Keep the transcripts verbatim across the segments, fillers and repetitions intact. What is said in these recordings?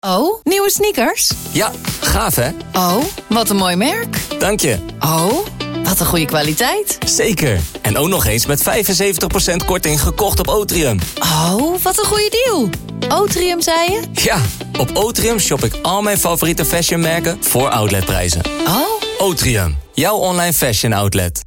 Oh, nieuwe sneakers? Ja, gaaf hè? Oh, wat een mooi merk. Dank je. Oh, wat een goede kwaliteit. Zeker. En ook nog eens met vijfenzeventig procent korting gekocht op Otrium. Oh, wat een goede deal. Otrium, zei je? Ja, op Otrium shop ik al mijn favoriete fashionmerken voor outletprijzen. Oh. Otrium, jouw online fashion outlet.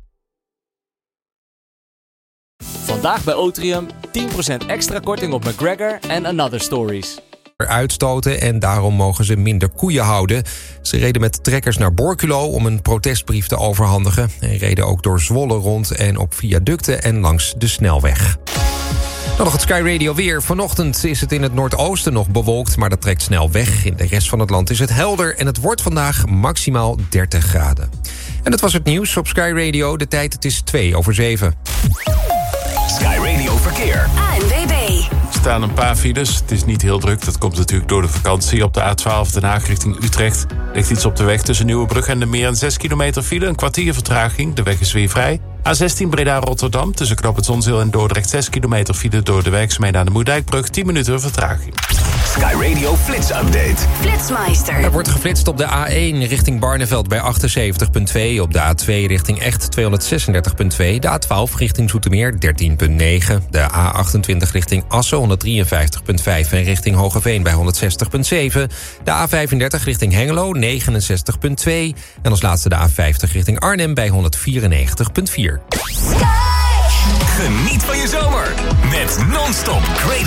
Vandaag bij Otrium tien procent extra korting op McGregor en Another Stories. Uitstoten en daarom mogen ze minder koeien houden. Ze reden met trekkers naar Borculo om een protestbrief te overhandigen. En reden ook door Zwolle rond en op viaducten en langs de snelweg. Dan nog het Sky Radio weer. Vanochtend is het in het noordoosten nog bewolkt, maar dat trekt snel weg. In de rest van het land is het helder en het wordt vandaag maximaal dertig graden. En dat was het nieuws op Sky Radio. De tijd, het is twee over zeven. Sky Radio Verkeer. A N W B. Er staan een paar files. Het is niet heel druk. Dat komt natuurlijk door de vakantie. Op de A twaalf Den Haag richting Utrecht ligt iets op de weg tussen Nieuwebrug en de Meer. Een zes kilometer file, een kwartier vertraging. De weg is weer vrij. A zestien Breda-Rotterdam tussen Knoop het Zonzeel en Dordrecht zes kilometer file door de werkzaamheden aan de Moerdijkbrug. tien minuten vertraging. Sky Radio Flits Update. Flitsmeister. Er wordt geflitst op de A één richting Barneveld bij achtenzeventig komma twee. Op de A twee richting Echt tweehonderdzesendertig komma twee. De A twaalf richting Zoetermeer dertien komma negen. De A achtentwintig richting Assen honderddrieënvijftig komma vijf. En richting Hogeveen bij honderdzestig komma zeven. De A vijfendertig richting Hengelo negenenzestig komma twee. En als laatste de A vijftig richting Arnhem bij honderdvierennegentig komma vier. Geniet van je zomer met non-stop great